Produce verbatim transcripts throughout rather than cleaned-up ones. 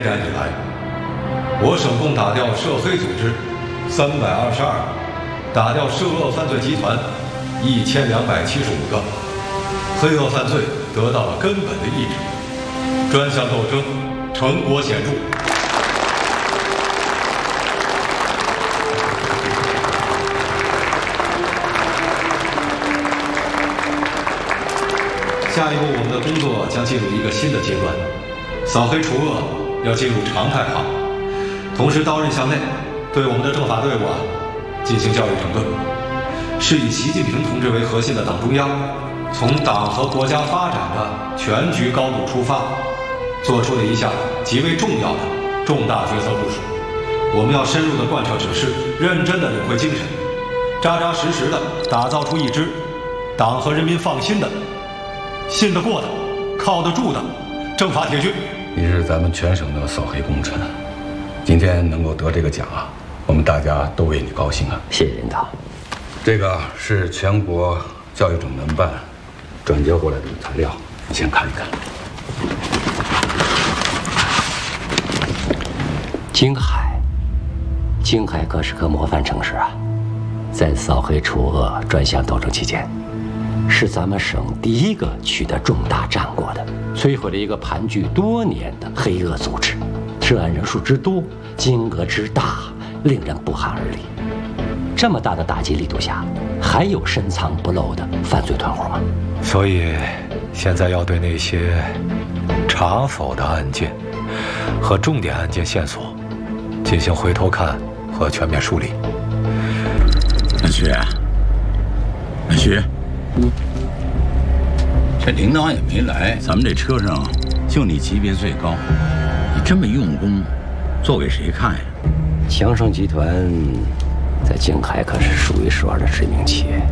战以来，我省共打掉涉黑组织三百二十二个，打掉涉恶犯罪集团一千两百七十五个，黑恶犯罪得到了根本的抑制，专项斗争成果显著。下一步，我们的工作将进入一个新的阶段，扫黑除恶要进入常态化。同时，刀刃向内，对我们的政法队伍啊进行教育整顿，是以习近平同志为核心的党中央，从党和国家发展的全局高度出发，做出了一项极为重要的重大决策部署。我们要深入地贯彻指示，认真地领会精神，扎扎实实地打造出一支党和人民放心的、信得过的、靠得住的政法铁军。 你是咱们全省的扫黑功臣，今天能够得这个奖啊，我们大家都为你高兴啊！ 谢谢领导。 这个是全国教育整顿办转交过来的材料，你先看一看。 京海，京海可是个模范城市啊，在扫黑除恶专项斗争期间，是咱们省第一个取得重大战果的，摧毁了一个盘踞多年的黑恶组织，涉案人数之多，金额之大，令人不寒而栗。这么大的打击力度下，还有深藏不露的犯罪团伙吗？ 所以，现在要对那些查否的案件和重点案件线索进行回头看和全面梳理。 安徐，安徐。嗯，这领导也没来，咱们这车上就你级别最高，你这么用功，做给谁看呀？ 强盛集团在京海可是数一数二的知名企业，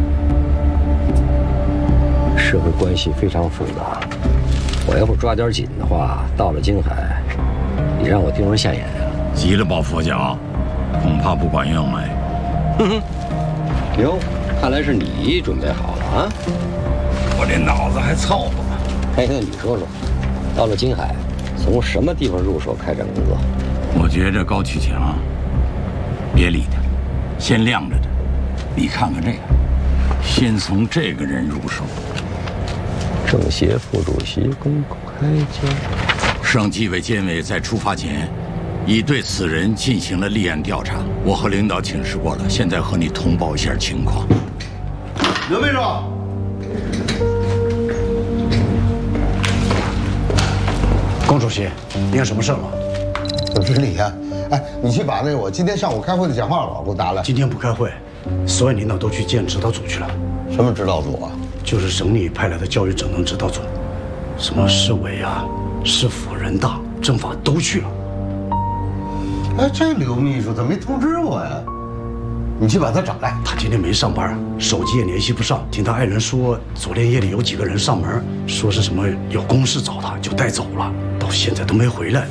社会关系非常复杂。我要不抓点紧的话，到了京海，你让我丢人现眼啊！ 急了抱佛脚，恐怕不管用哎。 哼哼，哟。看来是你准备好了啊！ 我这脑子还凑合。 哎，那你说说，到了京海，从什么地方入手开展工作？ 我觉着高启强，别理他，先晾着他。你看看这个，先从这个人入手。 政协副主席公开交。 省纪委监委在出发前，已对此人进行了立案调查。我和领导请示过了，现在和你通报一下情况。 刘秘书， 龚主席，你有什么事吗？ 有是你呀。哎，你去把那个我今天上午开会的讲话稿给我拿来。 今天不开会，所有领导都去见指导组去了。 什么指导组啊？ 就是省里派来的教育整顿指导组，什么市委啊、市府、人大、政法都去了。 哎，这刘秘书怎么没通知我呀？你去把他找来。 他今天没上班，手机也联系不上。听他爱人说，昨天夜里有几个人上门，说是什么有公事找他，就带走了，到现在都没回来。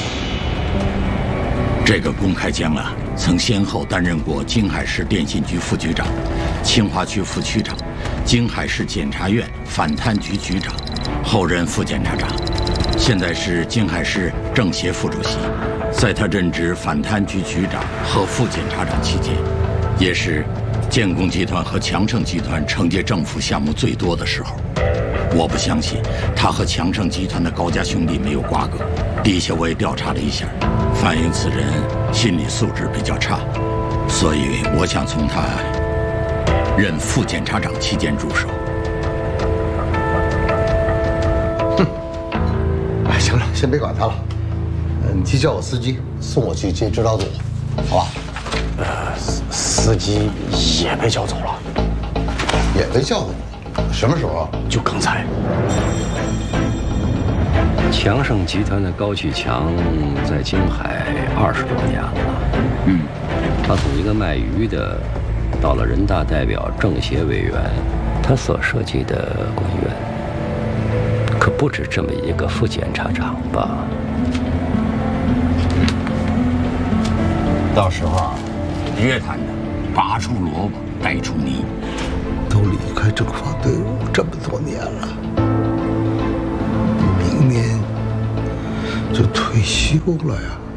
这个龚开江啊，曾先后担任过京海市电信局副局长、清华区副区长、京海市检察院反贪局局长，后任副检察长，现在是京海市政协副主席。在他任职反贪局局长和副检察长期间，也是建工集团和强盛集团承接政府项目最多的时候。我不相信他和强盛集团的高家兄弟没有瓜葛。底下我也调查了一下，反映此人心理素质比较差，所以我想从他任副检察长期间入手。 哼，哎，行了，先别管他了。你去叫我司机送我去接指导组，好吧？ 呃，司机也被叫走了， 也被叫走了。什么时候？ 就刚才。 强盛集团的高启强在京海二十多年了。 嗯， 他从一个卖鱼的，到了人大代表、政协委员，他所涉及的官员，可不止这么一个副检察长吧？ 到时候啊，约谈他，拔出萝卜带出泥。 都离开政法队伍这么多年了，明年就退休了呀。